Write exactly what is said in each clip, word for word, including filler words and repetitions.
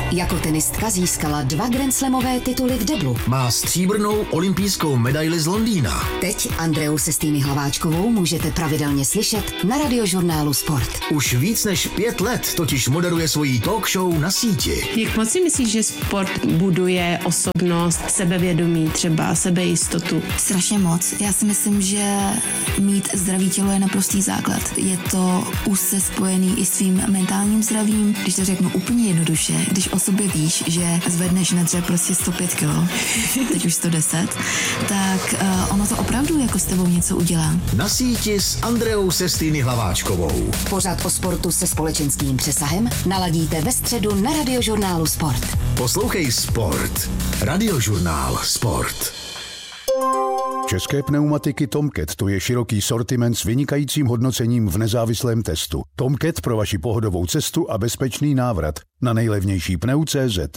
Jako tenistka získala dva grandslamové tituly v deblu. Má stříbrnou olympijskou medaili z Londýna. Teď Andreu Sestýny Hlaváčkovou můžete pravidelně slyšet na Radiožurnálu Sport. Už víc než pět let totiž moderuje svojí talk show na síti. Jak moc si myslíš, že sport buduje osobnost, sebevědomí, třeba sebejistotu? Strašně moc. Já si myslím, že mít zdravý tělo je naprostý základ. Je to úzce spojený i s tvým mentálním zdravím. Když to řeknu úplně jednoduše, když o sobě víš, že zvedneš na dřep prostě sto pět kilo, teď už sto deset, tak uh, ono to opravdu jako s tebou něco udělá. Na síti s Andreou Sestýny Hlaváčkovou. Pořad o sportu se společenským přesahem naladíte ve středu na Radiožurnálu Sport. Poslouchej Sport. Radiožurnál Sport. České pneumatiky Tomcat, to je široký sortiment s vynikajícím hodnocením v nezávislém testu. Tomcat pro vaši pohodovou cestu a bezpečný návrat na nejlevnější pneu tečka cé zet.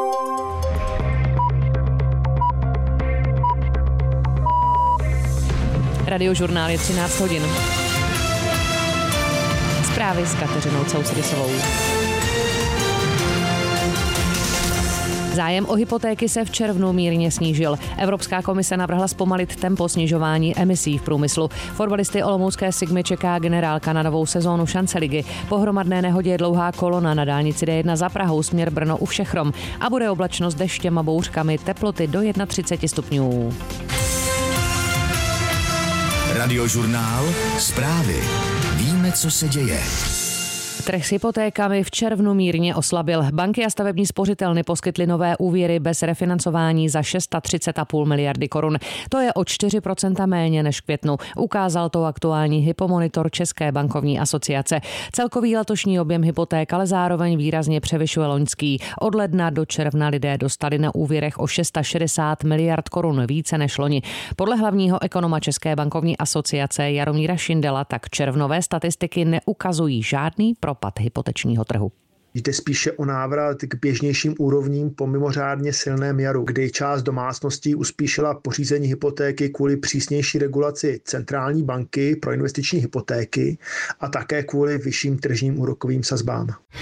Radiožurnál je třináct hodin. Zprávy s Kateřinou Causrysovou. Zájem o hypotéky se v červnu mírně snížil. Evropská komise navrhla zpomalit tempo snižování emisí v průmyslu. Fotbalisty olomoucké Sigmy čeká generálka na novou sezónu šance ligy. Po hromadné nehodě je dlouhá kolona na dálnici D jedna za Prahou směr Brno u Všechrom a bude oblačno s deštěm a bouřkami, teploty do třicet jedna stupňů. Radiožurnál Zprávy. Víme, co se děje. Trh s hypotékami v červnu mírně oslabil. Banky a stavební spořitelny poskytly nové úvěry bez refinancování za třicet šest celá pět miliardy korun. To je o čtyři procenta méně než v květnu. Ukázal to aktuální hypomonitor České bankovní asociace. Celkový letošní objem hypoték ale zároveň výrazně převyšuje loňský. Od ledna do června lidé dostali na úvěrech o šedesát šest miliard korun více než loni. Podle hlavního ekonoma České bankovní asociace Jaromíra Šindela tak červnové statistiky neukazují žádný propad hypotečního trhu. Jde spíše o návrat k běžnějším úrovním po mimořádně silném jaru, kdy část domácností uspíšila pořízení hypotéky kvůli přísnější regulaci centrální banky pro investiční hypotéky a také kvůli vyšším tržním úrokovým sazbám.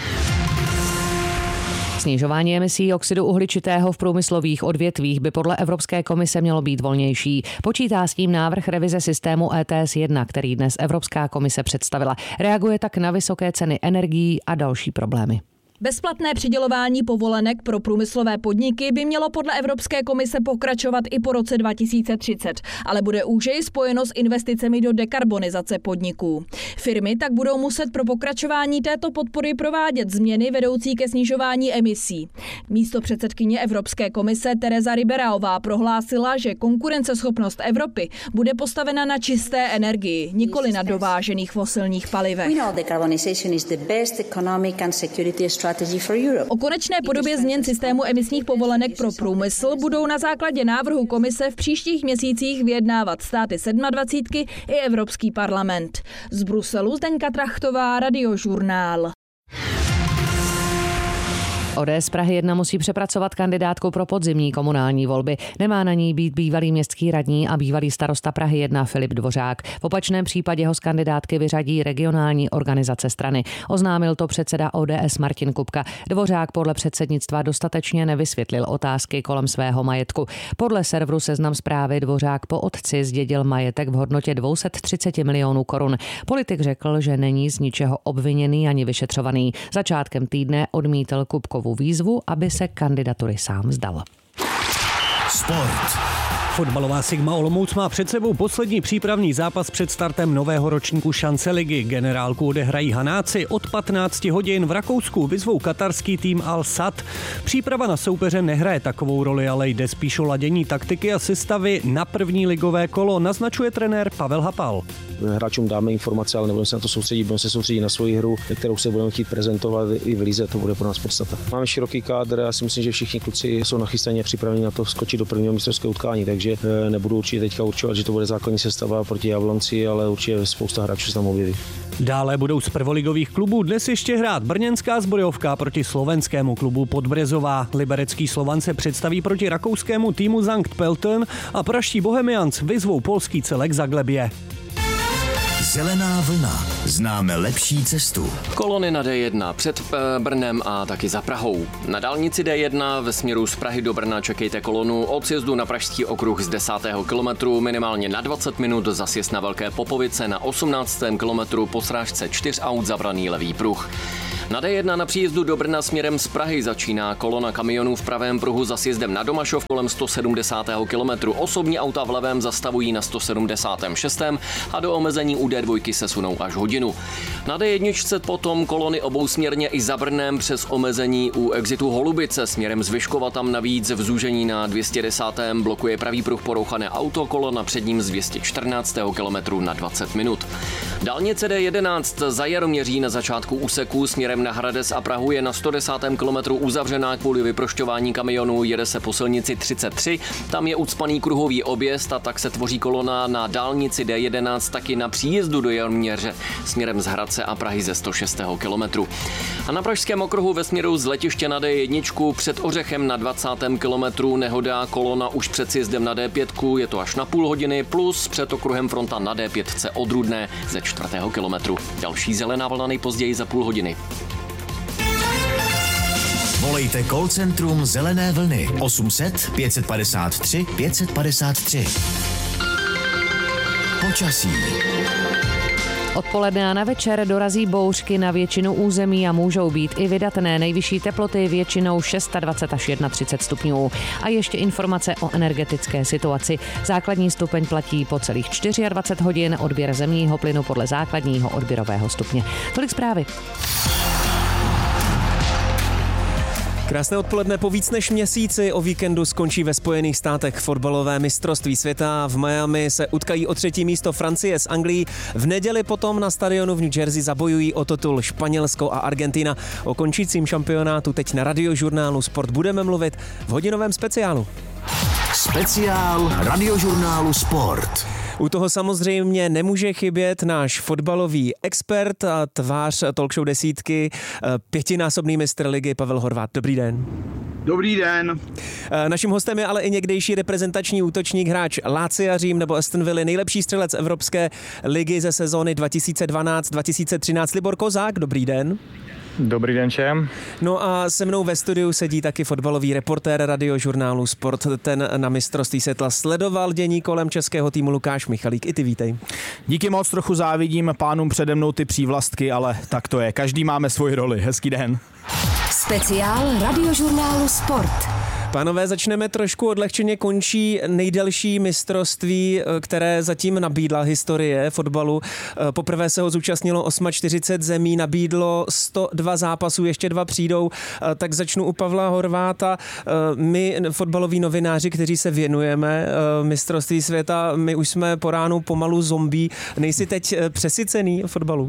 Snižování emisí oxidu uhličitého v průmyslových odvětvích by podle Evropské komise mělo být volnější. Počítá s tím návrh revize systému E T S jedna, který dnes Evropská komise představila. Reaguje tak na vysoké ceny energií a další problémy. Bezplatné přidělování povolenek pro průmyslové podniky by mělo podle Evropské komise pokračovat i po roce dva tisíce třicet, ale bude úžeji spojeno s investicemi do dekarbonizace podniků. Firmy tak budou muset pro pokračování této podpory provádět změny vedoucí ke snižování emisí. Místopředsedkyně Evropské komise Teresa Ribeiraová prohlásila, že konkurenceschopnost Evropy bude postavena na čisté energii, nikoli na dovážených fosilních palivech. O konečné podobě změn systému emisních povolenek pro průmysl budou na základě návrhu komise v příštích měsících vyjednávat státy sedmadvacítky i Evropský parlament. Z Bruselu Zdeňka Trachtová, Radiožurnál. O D S Prahy jedna musí přepracovat kandidátku pro podzimní komunální volby. Nemá na ní být bývalý městský radní a bývalý starosta Prahy jedna Filip Dvořák. V opačném případě ho z kandidátky vyřadí regionální organizace strany. Oznámil to předseda O D S Martin Kupka. Dvořák podle předsednictva dostatečně nevysvětlil otázky kolem svého majetku. Podle serveru Seznam Zprávy Dvořák po otci zdědil majetek v hodnotě dvě stě třicet milionů korun. Politik řekl, že není z ničeho obviněný ani vyšetřovaný. Začátkem týdne odmítl Kupkovu výzvu, aby se kandidatury sám vzdal. Sport. Fotbalová Sigma Olomouc má před sebou poslední přípravný zápas před startem nového ročníku šance ligy. Generálku odehrají Hanáci od patnácti hodin. V Rakousku vyzvou katarský tým Al-Sad. Příprava na soupeře nehraje takovou roli, ale jde spíš o ladění taktiky a sestavy na první ligové kolo, naznačuje trenér Pavel Hapal. Hráčům dáme informace, ale nebudeme se na to soustředit, budeme se soustředit na svoji hru, kterou se budeme chtít prezentovat i v lize, to bude pro nás podstata. Máme široký kádr, já si myslím, že všichni kluci jsou nachystaní a připraveni na to skočit do prvního mistrovského utkání, takže nebudu určitě teďka určovat, že to bude základní sestava proti Jablonci, ale určitě spousta hráčů se tam objeví. Dále budou z prvoligových klubů dnes ještě hrát brněnská Zbrojovka proti slovenskému klubu Podbrezová. Liberecký Slovan se představí proti rakouskému týmu Sankt Pölten a praští Bohemians vyzvou polský celek Zaglebě. Zelená vlna. Známe lepší cestu. Kolony na D jedna před Brnem a taky za Prahou. Na dálnici D jedna ve směru z Prahy do Brna čekejte kolonu od sjezdu na Pražský okruh z desátého kilometru minimálně na dvacet minut, za sjezd na Velké Popovice na osmnáctém kilometru po srážce čtyř aut zabraný levý pruh. Na D jedna na příjezdu do Brna směrem z Prahy začíná kolona kamionů v pravém pruhu za sjezdem na Domašov kolem sto sedmdesátého kilometru. Osobní auta v levém zastavují na sto sedmdesátém šestém a do omezení u D dva se sunou až hodinu. Na D jedna potom kolony obousměrně i za Brnem přes omezení u exitu Holubice. Směrem z Vyškova tam navíc v zúžení na dvě stě desátém blokuje pravý pruh porouchané auto, kolona před ním z dvě stě čtrnáctého kilometru na dvacet minut. Dálnice D jedenáct za Jaroměří na začátku úseku směrem na Hradec a Prahu je na sto desátém kilometru uzavřená kvůli vyprošťování kamionů, jede se po silnici třicet tři, tam je ucpaný kruhový objezd a tak se tvoří kolona na dálnici D jedenáct taky na příjezdu do Jaroměře směrem z Hradce a Prahy ze sto šestého kilometru. A na pražském okruhu ve směru z letiště na D jedna před Ořechem na dvacátém kilometru nehoda, kolona už před sjezdem na D pět, je to až na půl hodiny, plus před okruhem fronta na D pět od Rudné ze čtvrtého kilometru. Další zelená vlna nejpozději za půl hodiny. Volejte call centrum Zelené vlny osm set pět padesát tři pět padesát tři. Počasí. Odpoledne a na večer dorazí bouřky na většinu území a můžou být i vydatné. Nejvyšší teploty většinou dvacet šest až třicet jedna stupňů. A ještě informace o energetické situaci. Základní stupeň platí po celých dvacet čtyři hodin, odběr zemního plynu podle základního odběrového stupně. Tolik zprávy. Krásné odpoledne. Po víc než měsíci o víkendu skončí ve Spojených státech fotbalové mistrovství světa. V Miami se utkají o třetí místo Francie s Anglií. V neděli potom na stadionu v New Jersey zabojují o titul Španělsko a Argentina. O končícím šampionátu teď na Radiožurnálu Sport budeme mluvit v hodinovém speciálu. Speciál Radiožurnálu Sport. U toho samozřejmě nemůže chybět náš fotbalový expert a tvář talkshow desítky, pětinásobný mistr ligy Pavel Horváth. Dobrý den. Dobrý den. Naším hostem je ale i někdejší reprezentační útočník, hráč Lazia Řím nebo Aston Villa, nejlepší střelec Evropské ligy ze sezóny dva tisíce dvanáct dva tisíce třináct Libor Kozák. Dobrý den. Dobrý den všem. No a se mnou ve studiu sedí taky fotbalový reportér Radiožurnálu Sport. Ten na mistrovství světla sledoval dění kolem českého týmu Lukáš Michalík. I ty vítej. Díky moc, trochu závidím pánům přede mnou ty přívlastky, ale tak to je. Každý máme svoji roli. Hezký den. Speciál Radiožurnálu Sport. Pánové, začneme trošku odlehčeně. Končí nejdelší mistrovství, které zatím nabídla historie fotbalu. Poprvé se ho zúčastnilo čtyřicet osm zemí, nabídlo sto dva zápasů, ještě dva přijdou. Tak začnu u Pavla Horváta. My, fotbaloví novináři, kteří se věnujeme mistrovství světa, my už jsme po ránu pomalu zombie. Nejsi teď přesycený fotbalu?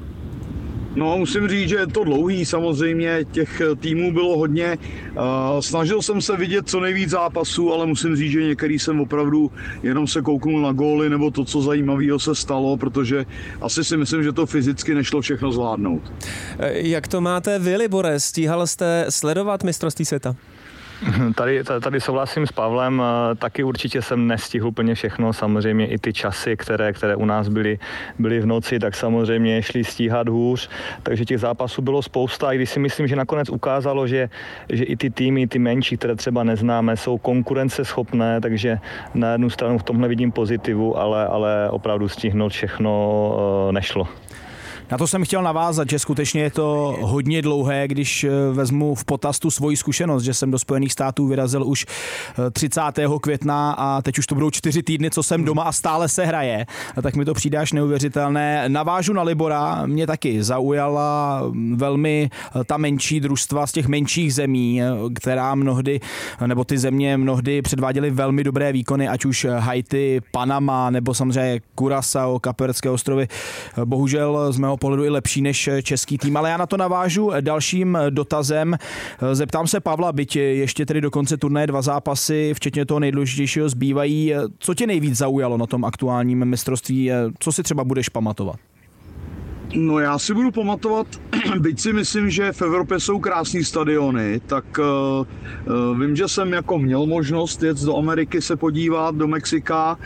No, musím říct, že je to dlouhý, samozřejmě těch týmů bylo hodně. Snažil jsem se vidět co nejvíc zápasů, ale musím říct, že některý jsem opravdu jenom se kouknul na góly nebo to, co zajímavého se stalo, protože asi si myslím, že to fyzicky nešlo všechno zvládnout. Jak to máte vy, Libore? Stíhal jste sledovat mistrovství světa? Tady, tady souhlasím s Pavlem, taky určitě jsem nestihl úplně všechno, samozřejmě i ty časy, které, které u nás byly, byly v noci, tak samozřejmě šli stíhat hůř, takže těch zápasů bylo spousta, i když si myslím, že nakonec ukázalo, že, že i ty týmy, ty menší, které třeba neznáme, jsou konkurenceschopné, takže na jednu stranu v tomhle vidím pozitivu, ale, ale opravdu stihnout všechno nešlo. Na to jsem chtěl navázat, že skutečně je to hodně dlouhé, když vezmu v potaz tu svoji zkušenost, že jsem do Spojených států vyrazil už třicátého května a teď už to budou čtyři týdny, co jsem doma a stále se hraje. A tak mi to přijde až neuvěřitelné. Navážu na Libora, mě taky zaujala velmi ta menší družstva z těch menších zemí, která mnohdy, nebo ty země mnohdy předváděly velmi dobré výkony, ať už Haiti, Panama, nebo samozřejmě Curaçao, Kapverdské ostrovy. Bohužel z mého pohledu i lepší než český tým, ale já na to navážu dalším dotazem. Zeptám se Pavla, byť ještě tedy do konce turnaje dva zápasy, včetně toho nejdůležitějšího zbývají. Co tě nejvíc zaujalo na tom aktuálním mistrovství? Co si třeba budeš pamatovat? No já si budu pamatovat, byť si myslím, že v Evropě jsou krásný stadiony, tak uh, vím, že jsem jako měl možnost jet do Ameriky se podívat, do Mexika,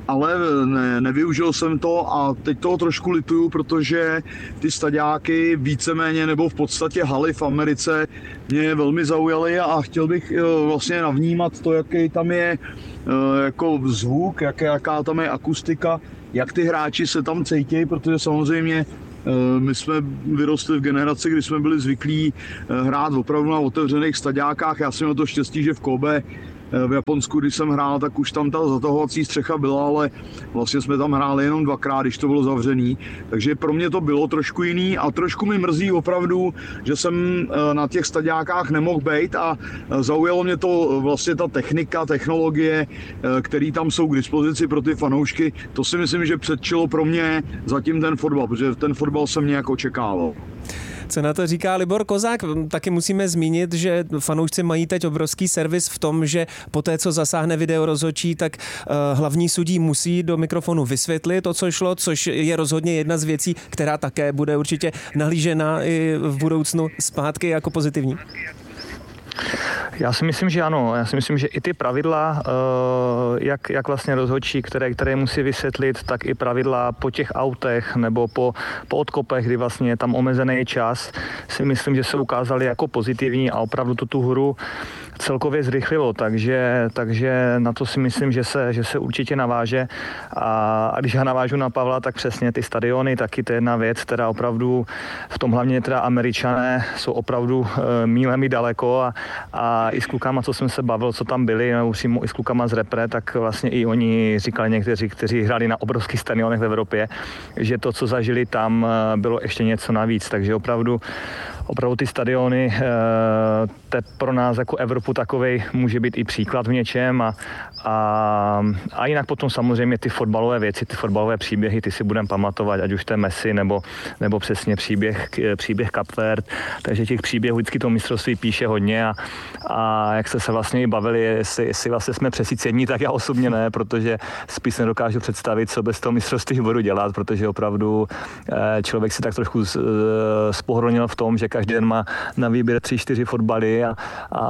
ale ne, nevyužil jsem to a teď toho trošku lituju, protože ty staďáky víceméně nebo v podstatě haly v Americe mě velmi zaujaly a chtěl bych vlastně navnímat to, jaký tam je jako zvuk, jaké, jaká tam je akustika, jak ty hráči se tam cítí, protože samozřejmě my jsme vyrostli v generaci, kdy jsme byli zvyklí hrát opravdu na otevřených staďákách. Já jsem měl to štěstí, že v Kobe v Japonsku, když jsem hrál, tak už tam ta zatahovací střecha byla, ale vlastně jsme tam hráli jenom dvakrát, když to bylo zavřený. Takže pro mě to bylo trošku jiný a trošku mi mrzí opravdu, že jsem na těch staďákách nemohl být a zaujalo mě to vlastně ta technika, technologie, které tam jsou k dispozici pro ty fanoušky. To si myslím, že předčilo pro mě zatím ten fotbal, protože ten fotbal jsem nějak očekával. Co na to říká Libor Kozák? Taky musíme zmínit, že fanoušci mají teď obrovský servis v tom, že po té, co zasáhne video rozhodčí, tak uh, hlavní sudí musí do mikrofonu vysvětlit to, co šlo, což je rozhodně jedna z věcí, která také bude určitě nahlížena i v budoucnu zpátky jako pozitivní. Já si myslím, že ano. Já si myslím, že i ty pravidla, jak, jak vlastně rozhodčí, které, které musí vysvětlit, tak i pravidla po těch autech nebo po, po odkopech, kdy vlastně je tam omezený čas, si myslím, že se ukázaly jako pozitivní a opravdu tu, tu hru celkově zrychlilo, takže, takže na to si myslím, že se, že se určitě naváže a, a když já navážu na Pavla, tak přesně ty stadiony, taky to je jedna věc, která opravdu v tom hlavně teda Američané jsou opravdu e, mílemi daleko a, a i s klukama, co jsem se bavil, co tam byli, i s klukama z repre, tak vlastně i oni říkali někteří, kteří hráli na obrovských stadionech v Evropě, že to, co zažili tam, bylo ještě něco navíc, takže opravdu Opravdu ty stadiony, to pro nás jako Evropu takovej může být i příklad v něčem a, a, a jinak potom samozřejmě ty fotbalové věci, ty fotbalové příběhy, ty si budeme pamatovat, ať už to je Messi nebo, nebo přesně příběh, příběh Cape Verde, takže těch příběhů vždycky to mistrovství píše hodně a, a jak jste se vlastně i bavili, jestli, jestli vlastně jsme přesycení, tak já osobně ne, protože spíš nedokážu představit, co bez toho mistrovství budu dělat, protože opravdu člověk si tak trošku spohronil v tom, že každý den má na výběr tři, čtyři fotbaly a,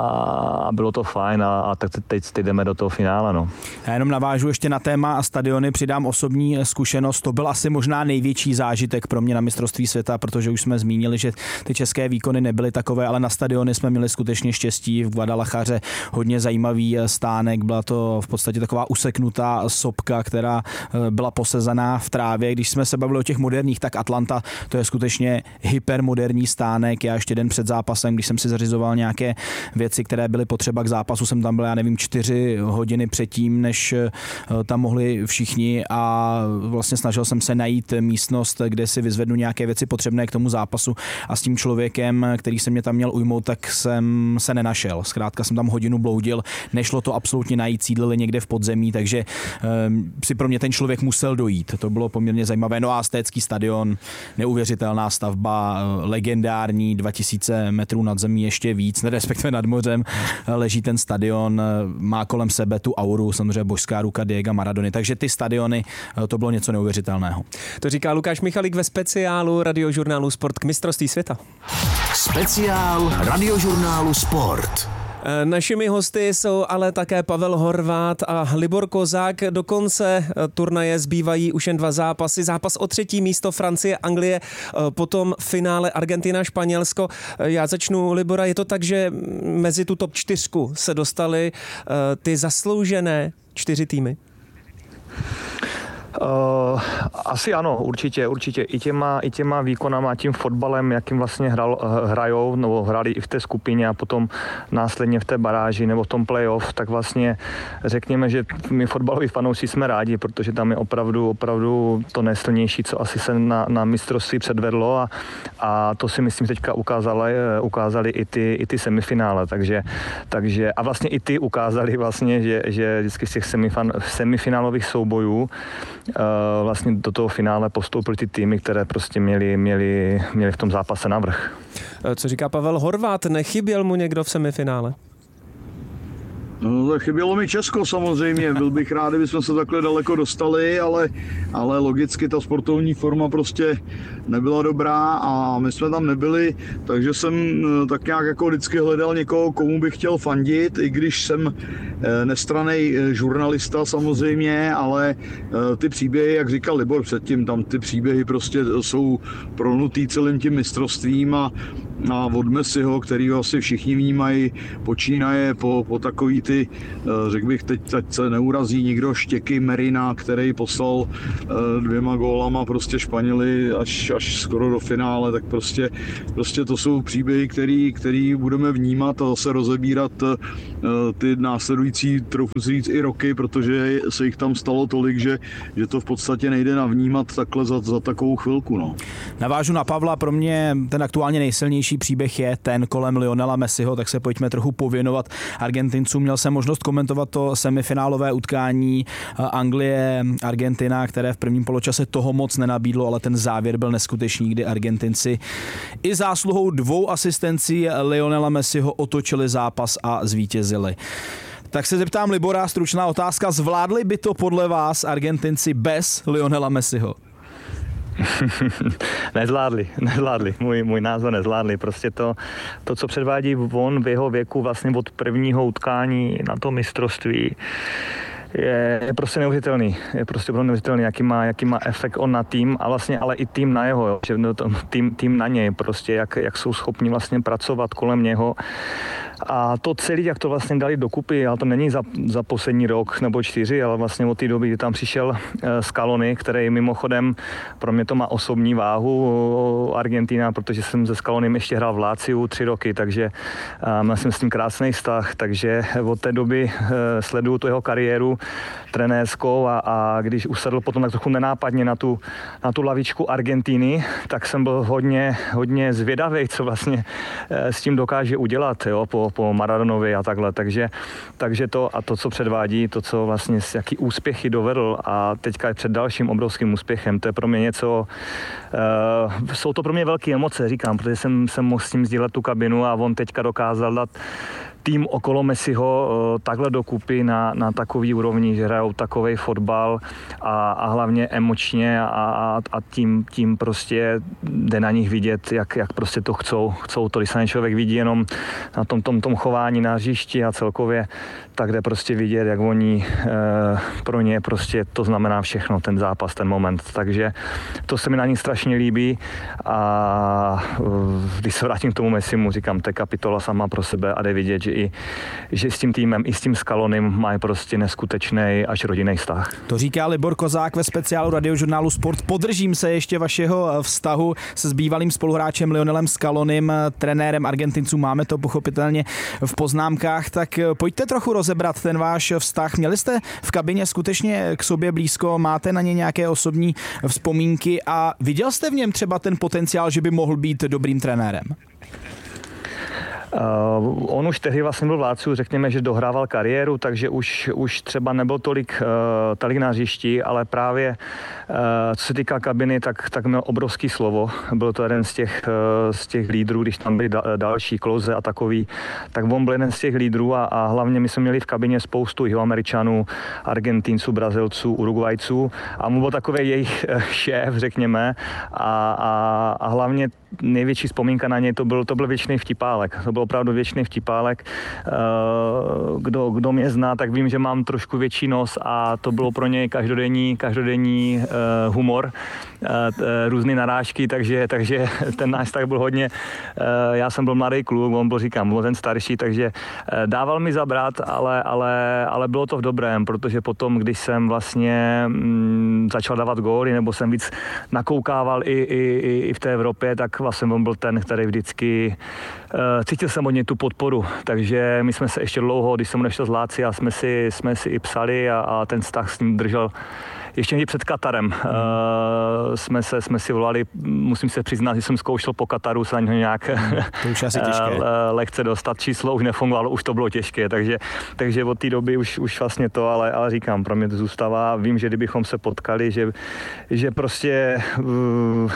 a bylo to fajn a, a tak teď, teď jdeme do toho finále. No. Já jenom navážu ještě na téma a stadiony, přidám osobní zkušenost. To byl asi možná největší zážitek pro mě na mistrovství světa, protože už jsme zmínili, že ty české výkony nebyly takové, ale na stadiony jsme měli skutečně štěstí. V Guadalajaře hodně zajímavý stánek, byla to v podstatě taková useknutá sopka, která byla posezaná v trávě. Když jsme se bavili o těch moderních, tak Atlanta, to je skutečně hypermoderní stánek. Já ještě den před zápasem, když jsem si zařizoval nějaké věci, které byly potřeba k zápasu, jsem tam byl, já nevím, čtyři hodiny předtím, než tam mohli všichni a vlastně snažil jsem se najít místnost, kde si vyzvednu nějaké věci potřebné k tomu zápasu a s tím člověkem, který se mě tam měl ujmout, tak jsem se nenašel. Zkrátka jsem tam hodinu bloudil, nešlo to absolutně najít, sídlili někde v podzemí, takže um, si pro mě ten člověk musel dojít. To bylo poměrně zajímavé. No a Aztécký stadion, neuvěřitelná stavba, legendární, dva tisíce metrů nad zemí, ještě víc, respektive nad mořem leží ten stadion, má kolem sebe tu auru, samozřejmě božská ruka Diego Maradony, takže ty stadiony, to bylo něco neuvěřitelného. To říká Lukáš Michalík ve speciálu Radiožurnálu Sport k mistrovství světa. Speciál Radiožurnálu Sport. Našimi hosty jsou ale také Pavel Horváth a Libor Kozák. Do konce turnaje zbývají už jen dva zápasy. Zápas o třetí místo Francie, Anglie, potom finále Argentina, Španělsko. Já začnu, Libora, je to tak, že mezi tu top čtyřku se dostaly ty zasloužené čtyři týmy? Uh, asi ano, určitě, určitě. I těma, i těma výkonama, tím fotbalem, jakým vlastně hral, hrajou, nebo hráli i v té skupině a potom následně v té baráži nebo v tom playoff, tak vlastně řekněme, že my fotbaloví fanoušci jsme rádi, protože tam je opravdu, opravdu to nejsilnější, co asi se na, na mistrovství předvedlo a, a to si myslím teďka ukázali, ukázali i ty, i ty semifinále, takže, takže a vlastně i ty ukázali vlastně, že, že vždycky z těch semifan, semifinálových soubojů vlastně do toho finále postoupily ty týmy, které prostě měli, měli, měli v tom zápase navrch. Co říká Pavel Horváth? Nechyběl mu někdo v semifinále? No, tak chybělo mi Česko samozřejmě, byl bych rád, kdybychom se takhle daleko dostali, ale, ale logicky ta sportovní forma prostě nebyla dobrá a my jsme tam nebyli, takže jsem tak nějak jako vždycky hledal někoho, komu bych chtěl fandit, i když jsem nestranný žurnalista samozřejmě, ale ty příběhy, jak říkal Libor předtím, tam ty příběhy prostě jsou pronutý celým tím mistrovstvím a, a od Messiho, který ho asi všichni vnímají, počínaje po, po takový ty, řekl bych, teď, teď se neurazí nikdo, Štěky Merina, který poslal dvěma gólama prostě Španěli až, až skoro do finále, tak prostě, prostě to jsou příběhy, který, který budeme vnímat a zase rozebírat ty následující, trochu říct, i roky, protože se jich tam stalo tolik, že, že to v podstatě nejde navnímat takhle za, za takovou chvilku. No. Navážu na Pavla, pro mě ten aktuálně nejsilnější příběh je ten kolem Lionela Messiho, tak se pojďme trochu pověnovat Argentincům. Měl jsem možnost komentovat to semifinálové utkání Anglie-Argentina, které v prvním poločase toho moc nenabídlo, ale ten závěr byl neskutečný, kdy Argentinci i zásluhou dvou asistencí Lionela Messiho otočili zápas a zvítězili. Tak se zeptám Libora, stručná otázka, zvládli by to podle vás Argentinci bez Lionela Messiho? nezvládli, nezvládli, můj, můj názor nezvládli, prostě to, to, co předvádí on v jeho věku vlastně od prvního utkání na to mistrovství, je, je prostě neuvěřitelný, je prostě neuvěřitelný, jaký má, jaký má efekt on na tým a vlastně ale i tým na jeho, že no, tým, tým na něj, prostě jak, jak jsou schopni vlastně pracovat kolem něho. A to celý, jak to vlastně dali dokupy, ale to není za, za poslední rok nebo čtyři, ale vlastně od té doby, kdy tam přišel Scaloni, který mimochodem pro mě to má osobní váhu Argentina, protože jsem se Scalonim ještě hrál v Láciu tři roky, takže měl jsem s tím krásný vztah, takže od té doby sleduju tu jeho kariéru trenérskou a, a když usedl potom tak trochu nenápadně na tu, na tu lavičku Argentiny, tak jsem byl hodně, hodně zvědavý, co vlastně s tím dokáže udělat, jo, po, po Maradonovi a takhle, takže, takže to a to, co předvádí, to, co vlastně s jaký úspěchy dovedl a teďka je před dalším obrovským úspěchem, to je pro mě něco, uh, jsou to pro mě velké emoce, říkám, protože jsem, jsem mohl s tím sdílet tu kabinu a on teďka dokázal dát tým okolo Messiho uh, takhle dokupy na, na takový úrovni, že hrajou takovej fotbal a, a hlavně emočně a, a, a tím, tím prostě jde na nich vidět, jak, jak prostě to chcou. Chcou to, když se člověk vidí jenom na tom, tom, tom chování na hřišti a celkově, tak jde prostě vidět, jak oni uh, pro ně prostě to znamená všechno, ten zápas, ten moment. Takže to se mi na nich strašně líbí a uh, když se vrátím k tomu Messimu, říkám, to je kapitola sama pro sebe a jde vidět, že i že s tím týmem, i s tím Scalonim mají prostě neskutečný až rodinný vztah. To říká Libor Kozák ve speciálu Radiožurnálu Sport. Podržím se ještě vašeho vztahu se s bývalým spoluhráčem Lionelem Scalonim, trenérem Argentinců. Máme to pochopitelně v poznámkách, tak pojďte trochu rozebrat ten váš vztah. Měli jste v kabině skutečně k sobě blízko, máte na ně nějaké osobní vzpomínky a viděl jste v něm třeba ten potenciál, že by mohl být dobrým trenérem? Uh, on už tehdy vlastně byl v Láciu, řekněme, že dohrával kariéru, takže už, už třeba nebyl tolik, uh, tolik na hřišti, ale právě uh, co se týká kabiny, tak, tak měl obrovský slovo. Byl to jeden z těch, uh, z těch lídrů, když tam byli da, další Klose a takový, tak on byl jeden z těch lídrů a, a hlavně my jsme měli v kabině spoustu Jihoameričanů, Argentinců, Brazilců, Urugvajců a mu byl takový jejich šéf, řekněme, a, a, a hlavně největší vzpomínka na něj to byl, to byl věčný vtipálek. To byl opravdu věčný vtipálek. Kdo, kdo mě zná, tak vím, že mám trošku větší nos a to bylo pro něj každodenní, každodenní humor, různé narážky, takže, takže ten náš tak byl hodně, já jsem byl mladý kluk, on byl, říkám, byl ten starší, takže dával mi zabrat, ale, ale, ale bylo to v dobrém, protože potom, když jsem vlastně mm, začal dávat góly, nebo jsem víc nakoukával i, i, i v té Evropě, tak vlastně on byl ten, který vždycky uh, cítil jsem od něj tu podporu, takže my jsme se ještě dlouho, když jsem odešel z Lácia, jsme si, jsme si i psali a, a ten vztah s ním držel ještě někdy před Katarem uh, jsme, se, jsme si volali, musím se přiznat, že jsem zkoušel po Kataru se na něho nějak to už asi těžké. lehce dostat, číslo už nefungovalo, už to bylo těžké, takže, takže od té doby už, už vlastně to, ale, ale říkám, pro mě to zůstává. Vím, že kdybychom se potkali, že, že prostě uh,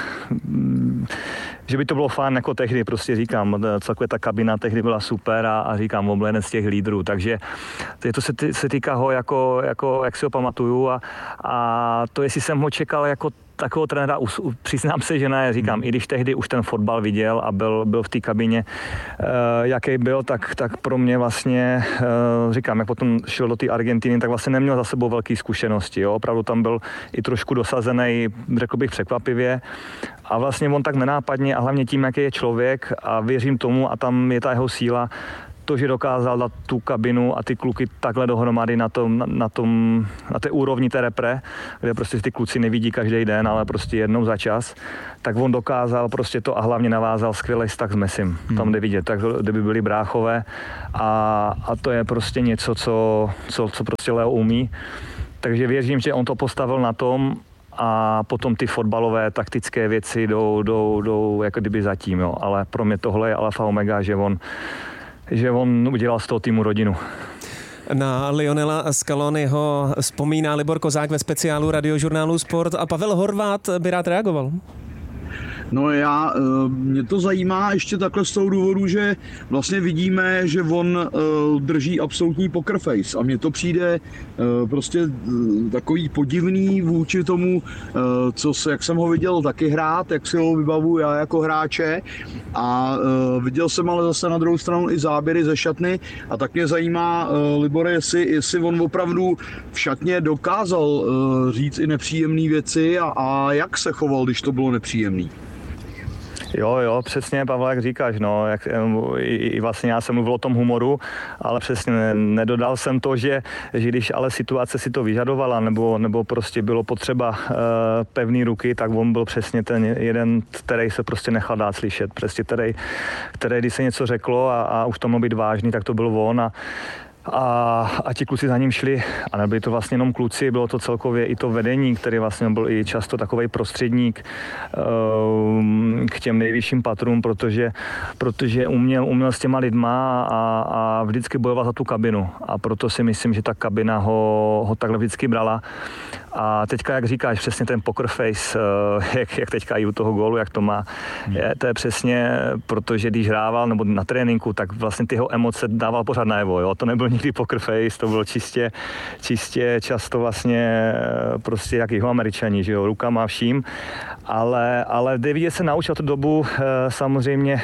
že by to bylo fajn jako tehdy, prostě říkám, celkově ta kabina tehdy byla super a, a říkám, on byl jeden z těch lídrů, takže to se, se týká ho jako, jako, jak si ho pamatuju a, a to, jestli jsem ho čekal jako takového trenéra, přiznám se, že ne, říkám, i když tehdy už ten fotbal viděl a byl, byl v té kabině, uh, jaký byl, tak, tak pro mě vlastně, uh, říkám, jak potom šel do té Argentiny, tak vlastně neměl za sebou velké zkušenosti, jo? Opravdu tam byl i trošku dosazený, řekl bych překvapivě a vlastně on tak nenápadně a hlavně tím, jaký je člověk a věřím tomu a tam je ta jeho síla, to, že dokázal dát tu kabinu a ty kluky takhle dohromady na tom, na, na tom, na té úrovni té repre, kde prostě ty kluci nevidí každý den, ale prostě jednou za čas, tak on dokázal prostě to a hlavně navázal skvělý vztah s Messim. Hmm. Tam jde vidět, tak kdyby byli bráchové a, a to je prostě něco, co, co, co prostě Leo umí. Takže věřím, že on to postavil na tom, a potom ty fotbalové taktické věci jdou, jdou, jdou jako kdyby zatím, jo. Ale pro mě tohle je alfa omega, že on že on udělal z toho týmu rodinu. Na Lionela Scaloniho vzpomíná Libor Kozák ve speciálu Radiožurnálu Sport a Pavel Horváth by rád reagoval. No já, mě to zajímá ještě takhle z toho důvodu, že vlastně vidíme, že on drží absolutní poker face a mně to přijde prostě takový podivný vůči tomu, co se, jak jsem ho viděl taky hrát, jak si ho vybavuju já jako hráče a viděl jsem ale zase na druhou stranu i záběry ze šatny a tak mě zajímá, Libore, jestli, jestli on opravdu v šatně dokázal říct i nepříjemné věci a, a jak se choval, když to bylo nepříjemný. Jo, jo, přesně, Pavel, jak říkáš, no, jak, i, i vlastně já jsem mluvil o tom humoru, ale přesně nedodal jsem to, že, že když ale situace si to vyžadovala, nebo, nebo prostě bylo potřeba uh, pevný ruky, tak on byl přesně ten jeden, který se prostě nechal dát slyšet, přesně který, který když se něco řeklo a, a už to mohlo být vážný, tak to byl on a A, a ti kluci za ním šli a nebyli to vlastně jenom kluci, bylo to celkově i to vedení, který vlastně byl i často takovej prostředník um, k těm nejvyšším patrům, protože, protože uměl, uměl s těma lidma a, a vždycky bojoval za tu kabinu a proto si myslím, že ta kabina ho, ho takhle vždycky brala. A teďka, jak říkáš, přesně ten poker face, jak, jak teďka i u toho gólu, jak to má, je, to je přesně, protože když hrával nebo na tréninku, tak vlastně ty jeho emoce dával pořád najevo, jo, to nebyl nikdy poker face, to bylo čistě, čistě často vlastně prostě jak jeho Američani, že jo, rukama vším, ale, ale David se naučil tu dobu samozřejmě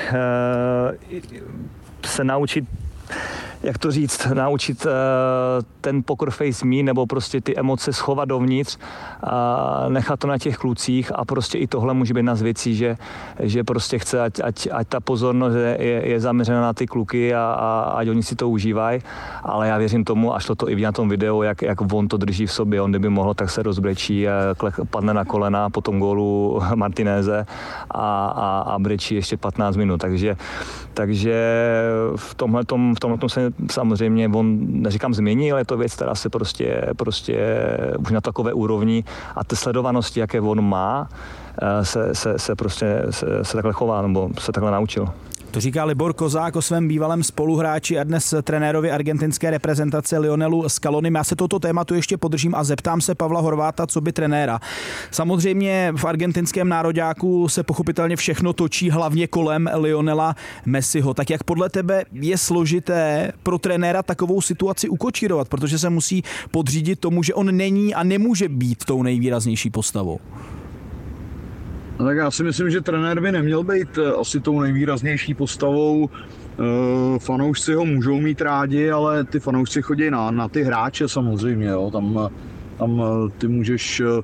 se naučit, jak to říct, naučit uh, ten poker face mít, nebo prostě ty emoce schovat dovnitř a nechat to na těch klucích a prostě i tohle může být jedna z věcí, že, že prostě chce, ať, ať, ať ta pozornost je, je zaměřena na ty kluky a, a ať oni si to užívají, ale já věřím tomu, až to, to i na tom videu, jak, jak on to drží v sobě, on kdyby mohl, tak se rozbrečí, padne na kolena po tom gólu Martinéze a, a, a brečí ještě patnáct minut, takže, takže v tomhletom, v tomhletom se samozřejmě on, neříkám změní, ale je to věc, která se prostě, prostě už na takové úrovni a té sledovanosti, jaké on má, se, se, se prostě se, se takhle chová, nebo se takhle naučil. To říká Libor Kozák o svém bývalém spoluhráči a dnes trenérovi argentinské reprezentace Lionelu Scalonim. Já se toto tématu ještě podržím a zeptám se Pavla Horváta, co by trenéra. Samozřejmě v argentinském nároďáku se pochopitelně všechno točí hlavně kolem Lionela Messiho. Tak jak podle tebe je složité pro trenéra takovou situaci ukočírovat, protože se musí podřídit tomu, že on není a nemůže být tou nejvýraznější postavou? No tak já si myslím, že trenér by neměl být asi tou nejvýraznější postavou. Fanoušci ho můžou mít rádi, ale ty fanoušci chodí na, na ty hráče samozřejmě. Jo. Tam, tam ty můžeš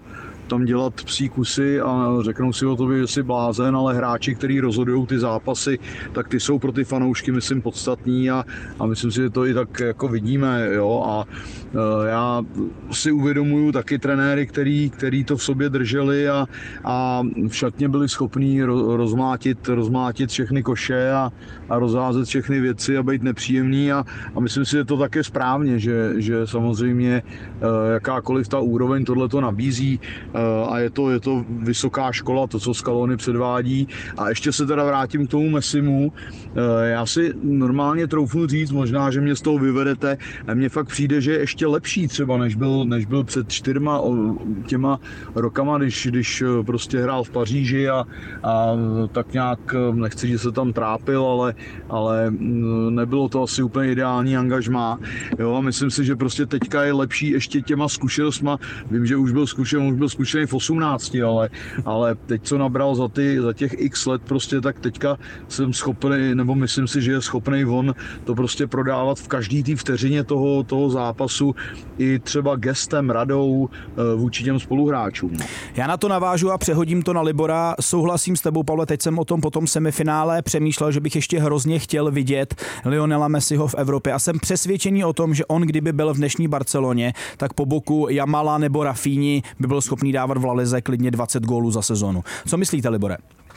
tam dělat psí kusy a řeknou si o tobě, že jsi blázen, ale hráči, kteří rozhodují ty zápasy, tak ty jsou pro ty fanoušky, myslím, podstatní a, a myslím si, že to i tak jako vidíme, jo, a uh, já si uvědomuju taky trenéry, který, který to v sobě drželi a, a v šatně byli schopní rozmlátit, rozmlátit všechny koše a, a rozházet všechny věci a být nepříjemný a, a myslím si, že to také správně, že, že samozřejmě jakákoliv ta úroveň tohle to nabízí a je to, je to vysoká škola, to, co Scaloni předvádí. A ještě se teda vrátím k tomu Messimu. Já si normálně troufnu říct, možná, že mě z toho vyvedete, a mně fakt přijde, že je ještě lepší třeba, než byl, než byl před čtyřma těma rokama, když, když prostě hrál v Paříži a, a tak nějak, nechci, že se tam trápil, ale, ale nebylo to asi úplně ideální angažmá. Jo, a myslím si, že prostě teďka je lepší ještě těma zkušenostma. Vím, že už byl zkušený, už byl zkušený v osmnácti, ale, ale teď, co nabral za, ty, za těch x let, prostě, tak teďka jsem schopný, nebo myslím si, že je schopný on to prostě prodávat v každý té vteřině toho, toho zápasu i třeba gestem, radou vůči těm spoluhráčům. Já na to navážu a přehodím to na Libora. Souhlasím s tebou, Pavle, teď jsem o tom po tom semifinále přemýšlel, že bych ještě hrozně chtěl vidět Lionela Messiho v Evropě a jsem přesvědčený o tom, že on, kdyby byl v dnešní Barceloně, tak po boku Jamala nebo Rafíni by byl schopný dávat v La Lize klidně dvacet gólů za sezonu. Co myslíte, Libore?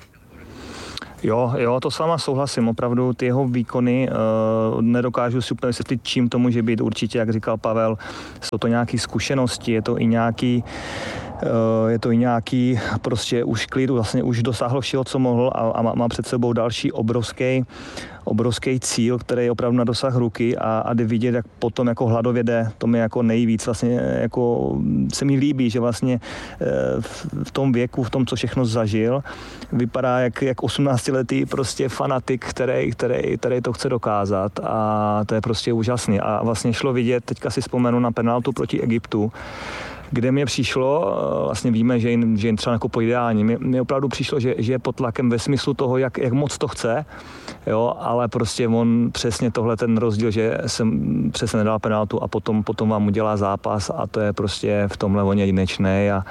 Jo, jo, to s váma souhlasím, opravdu ty jeho výkony uh, nedokážu si úplně vysvětlit, čím to může být. Určitě, jak říkal Pavel, jsou to nějaké zkušenosti, je to i nějaký uh, je to i nějaký prostě už klid, vlastně už dosáhl všeho, co mohl a, a má, má před sebou další obrovský obrovský cíl, který je opravdu na dosah ruky a, a jde vidět, jak potom jako hladově jde, to mi jako nejvíc vlastně jako se mi líbí, že vlastně v, v tom věku, v tom, co všechno zažil, vypadá jak, jak osmnáctiletý prostě fanatik, který, který, který to chce dokázat a to je prostě úžasný a vlastně šlo vidět, teďka si vzpomenu na penaltu proti Egyptu, kde mě přišlo, vlastně víme, že jim, že jim třeba jako po ideální, mě, mě opravdu přišlo, že, že je pod tlakem ve smyslu toho, jak, jak moc to chce, jo, ale prostě on přesně tohle ten rozdíl, že jsem přesně nedal penaltu a potom, potom vám udělá zápas a to je prostě v tomhle on jedinečný a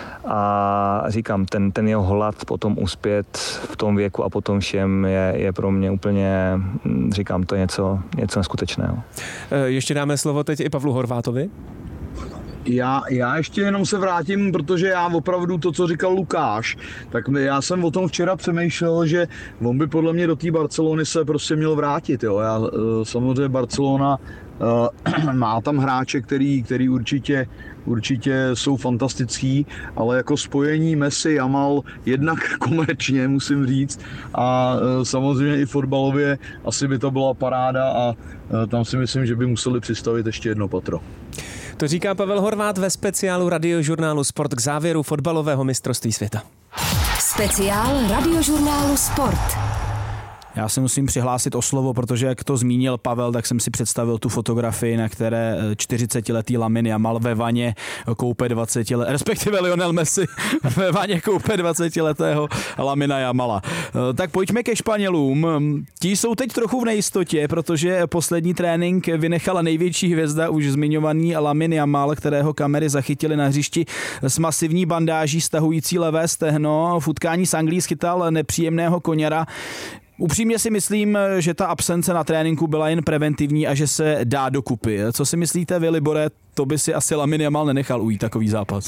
A říkám, ten, ten jeho hlad potom uspět v tom věku a potom všem je, je pro mě úplně, říkám, to je něco, něco neskutečného. Ještě dáme slovo teď i Pavlu Horvátovi. Já, já ještě jenom se vrátím, protože já opravdu to, co říkal Lukáš, tak já jsem o tom včera přemýšlel, že on by podle mě do té Barcelony se prostě měl vrátit. Jo. Já, samozřejmě Barcelona uh, má tam hráče, který, který určitě, určitě jsou fantastický, ale jako spojení Messi, Jamal, jednak komerčně musím říct a uh, samozřejmě i fotbalově asi by to byla paráda a uh, tam si myslím, že by museli přistavit ještě jedno patro. To říká Pavel Horvát ve speciálu Radiožurnálu Sport k závěru fotbalového mistrovství světa. Speciál Radiožurnálu Sport. Já se musím přihlásit o slovo, protože jak to zmínil Pavel, tak jsem si představil tu fotografii, na které čtyřicetiletý Lamine Yamal ve vaně koupe dvacetiletého, respektive Lionel Messi ve vaně koupe dvacetiletého Lamina Yamala. Tak pojďme ke Španělům. Ti jsou teď trochu v nejistotě, protože poslední trénink vynechala největší hvězda, už zmiňovaný Lamine Yamal, kterého kamery zachytili na hřišti s masivní bandáží stahující levé stehno. V utkání s Anglií schytal nepříjemného koněra. Upřímně si myslím, že ta absence na tréninku byla jen preventivní a že se dá dokupy. Co si myslíte vy, Libore? To by si asi Lamine Yamal nenechal ujít takový zápas.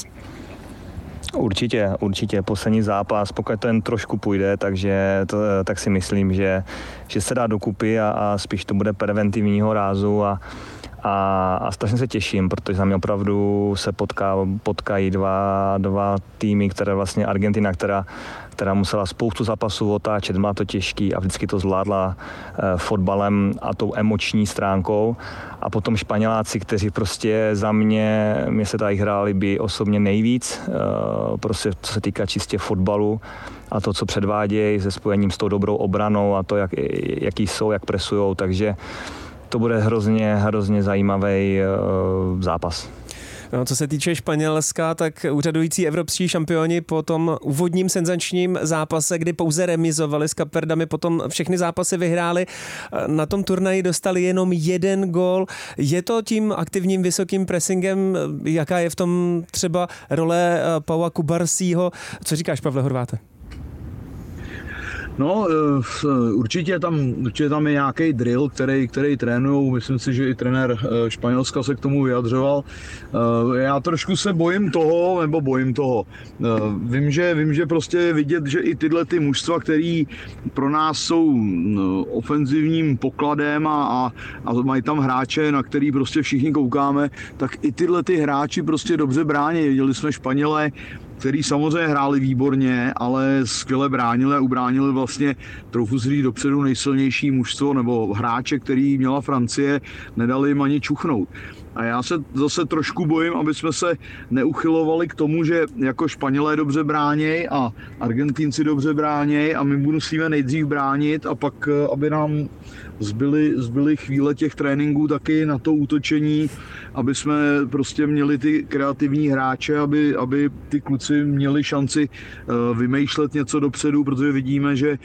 Určitě, určitě poslední zápas, pokud to jen trošku půjde, takže to, tak si myslím, že, že se dá dokupy a, a spíš to bude preventivního rázu a A, a strašně se těším, protože za mě opravdu se potká, potkají dva, dva týmy, které vlastně Argentina, která, která musela spoustu zápasů otáčet, má to těžký a vždycky to zvládla eh, fotbalem a tou emoční stránkou. A potom Španěláci, kteří prostě za mě, mě se tady hráli by osobně nejvíc, eh, prostě co se týká čistě fotbalu a to, co předvádějí se spojením s tou dobrou obranou a to, jak, jaký jsou, jak presujou, takže to bude hrozně, hrozně zajímavý uh, zápas. No, co se týče Španělska, tak úřadující evropští šampioni po tom úvodním senzačním zápase, kdy pouze remizovali s Kapverdami, potom všechny zápasy vyhráli, na tom turnaji dostali jenom jeden gól. Je to tím aktivním vysokým pressingem, jaká je v tom třeba role Paua Kubarsího? Co říkáš, Pavle Horváte? No, určitě tam, určitě tam je nějaký drill, který, který trénujou. Myslím si, že i trenér Španělska se k tomu vyjadřoval. Já trošku se bojím toho, nebo bojím toho. Vím, že, vím, že prostě je vidět, že i tyhle ty mužstva, který pro nás jsou ofenzivním pokladem a, a, a mají tam hráče, na který prostě všichni koukáme, tak i tyhle ty hráči prostě dobře brání. Viděli jsme Španělé, který samozřejmě hráli výborně, ale skvěle bránili a ubránili vlastně, trochu si říct, dopředu nejsilnější mužstvo nebo hráče, který měla Francie, nedali jim ani čuchnout. A já se zase trošku bojím, aby jsme se neuchylovali k tomu, že jako Španělé dobře bráněj a Argentínci dobře bráněj a my musíme nejdřív bránit a pak, aby nám zbyly, zbyly chvíle těch tréninků taky na to útočení, aby jsme prostě měli ty kreativní hráče, aby, aby ty kluci měli šanci vymýšlet něco dopředu, protože vidíme, že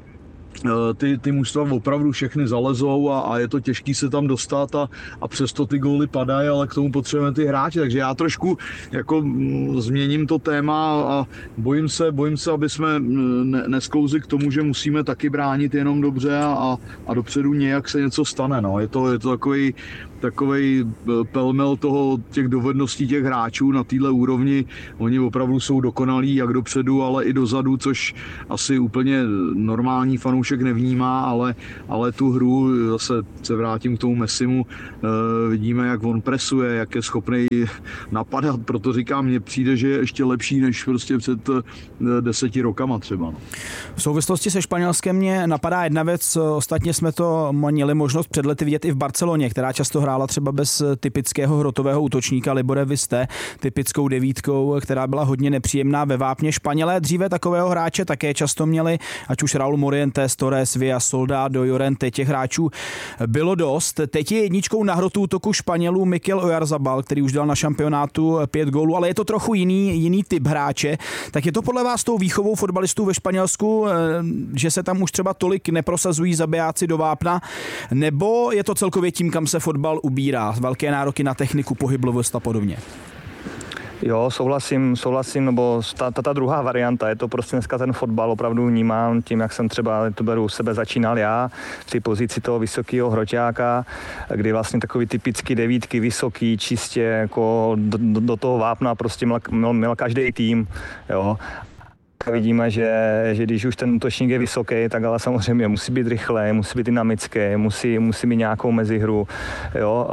ty, ty mužstva opravdu všechny zalezou a, a je to těžký se tam dostat a, a přesto ty góly padají, ale k tomu potřebujeme ty hráče, takže já trošku jako m, změním to téma a bojím se, bojím se, aby jsme ne, nesklouzli k tomu, že musíme taky bránit jenom dobře a, a dopředu nějak se něco stane, no. Je to, je to takový takovej pelmel toho, těch dovedností těch hráčů na téhle úrovni. Oni opravdu jsou dokonalí jak dopředu, ale i dozadu, což asi úplně normální fanoušek nevnímá, ale, ale tu hru, zase se vrátím k tomu Messimu, vidíme, jak on presuje, jak je schopný napadat, proto říkám, mně přijde, že je ještě lepší než prostě před deseti rokama třeba. No. V souvislosti se Španělskem mě napadá jedna věc, ostatně jsme to měli možnost před lety vidět i v Barceloně, která často hrála třeba bez typického hrotového útočníka Libore Viste, typickou devítkou, která byla hodně nepříjemná ve vápně. Španělé dříve takového hráče také často měli, ať už Raúl Morientes, Torres, Villa, Soldado, Llorente, těch hráčů bylo dost. Teď je jedničkou na hrotu útoku Španělů Mikel Oyarzabal, který už dal na šampionátu pět gólů, ale je to trochu jiný, jiný typ hráče. Tak je to podle vás tou výchovou fotbalistů ve Španělsku, že se tam už třeba tolik neprosazují zabijáci do vápna, nebo je to celkově tím, kam se fotbal ubírá, velké nároky na techniku, pohyblivost a podobně? Jo, souhlasím, souhlasím, nebo ta, ta, ta druhá varianta, je to prostě dneska ten fotbal opravdu vnímám tím, jak jsem třeba, to beru u sebe, začínal já při pozici toho vysokého hroťáka, kdy vlastně takový typický devítky, vysoký, čistě jako do, do, do toho vápna prostě měl, měl, měl každý tým, jo. Vidíme, že, že když už ten útočník je vysoký, tak ale samozřejmě musí být rychlý, musí být dynamický, musí, musí mít nějakou mezihru. Jo?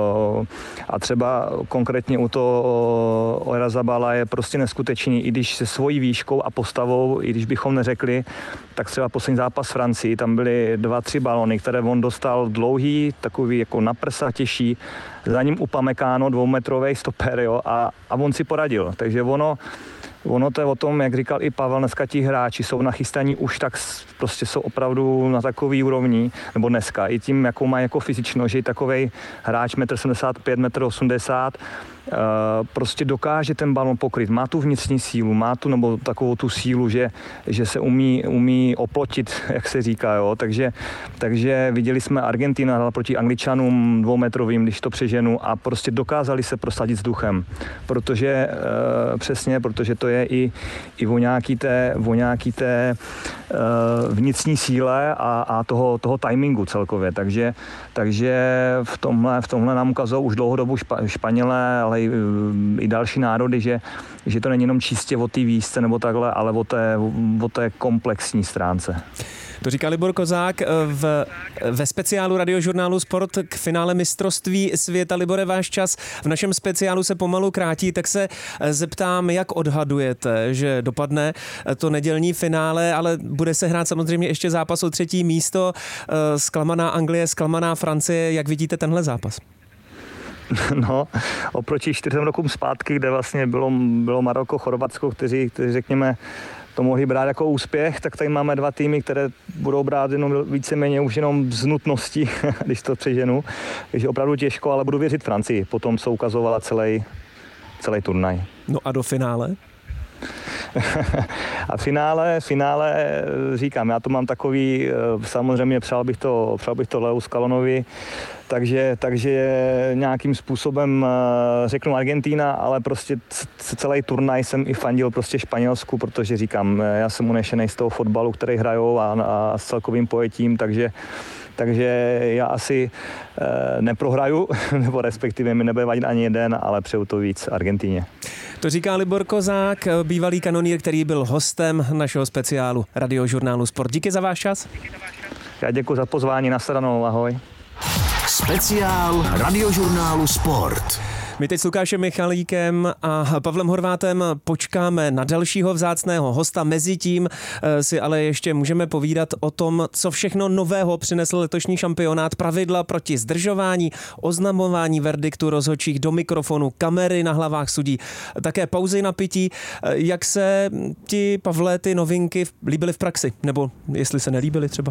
A třeba konkrétně u toho Oyarzabala je prostě neskutečný, i když se svojí výškou a postavou, i když bychom neřekli, tak třeba poslední zápas Francii, tam byly dva, tři balony, které on dostal dlouhý, takový jako na prsa těžší, za ním Upamecano, dvoumetrový stoper, jo? A, a on si poradil. Takže ono Ono to je o tom, jak říkal i Pavel, dneska ti hráči jsou nachystaní už tak, prostě jsou opravdu na takový úrovni, nebo dneska, i tím, jakou má jako fyzičnost, že i takovej hráč metr sedmdesát pět, metr osmdesát, prostě dokáže ten balon pokryt. Má tu vnitřní sílu, má tu nebo takovou tu sílu, že, že se umí, umí oplotit, jak se říká, jo. Takže, takže viděli jsme Argentina hrála proti Angličanům dvoumetrovým, když to přeženu, a prostě dokázali se prosadit s duchem. Protože e, přesně, protože to je i, i o nějaký té, o nějaký té e, vnitřní síle a, a toho, toho timingu celkově. Takže, takže v tomhle, v tomhle nám ukazují už dlouhodobu špa, Španělé, ale i, i další národy, že, že to není jenom čistě o té výšce nebo takhle, ale o té, o té komplexní stránce. To říká Libor Kozák v, ve speciálu radiožurnálu Sport k finále mistrovství světa. Libore, váš čas v našem speciálu se pomalu krátí, tak se zeptám, jak odhadujete, že dopadne to nedělní finále, ale bude se hrát samozřejmě ještě zápas o třetí místo. Zklamaná Anglie, zklamaná Francie, jak vidíte tenhle zápas? No, oproti čtyřem rokům zpátky, kde vlastně bylo, bylo Maroko, Chorvatsko, kteří, kteří řekněme, to mohli brát jako úspěch, tak tady máme dva týmy, které budou brát jenom víceméně už jenom z nutnosti, když to přeženu. Takže opravdu těžko, ale budu věřit Francii. Potom, co ukazovala celý, celý turnaj. No a do finále? A finále, finále, říkám, já to mám takový, samozřejmě přál bych to, přál bych to Leu Scalonivi, takže, takže nějakým způsobem řeknu Argentina, ale prostě celý turnaj jsem i fandil prostě Španělsku, protože říkám, já jsem unešený z toho fotbalu, který hrajou a, a s celkovým pojetím, takže Takže já asi e, neprohraju, nebo respektive mi nebude vadit ani jeden, ale přeju to víc Argentíně. To říká Libor Kozák, bývalý kanonýr, který byl hostem našeho speciálu Radiožurnálu Sport. Díky za váš čas. Já děkuji za pozvání, nashledanou, ahoj. Speciál Radiožurnálu Sport. My teď s Lukášem Michalíkem a Pavlem Horvátem počkáme na dalšího vzácného hosta. Mezitím si ale ještě můžeme povídat o tom, co všechno nového přinesl letošní šampionát, pravidla proti zdržování, oznamování verdiktu rozhodčích do mikrofonu, kamery na hlavách sudí, také pauzy na pití. Jak se ti, Pavle, ty novinky líbily v praxi? Nebo jestli se nelíbily třeba?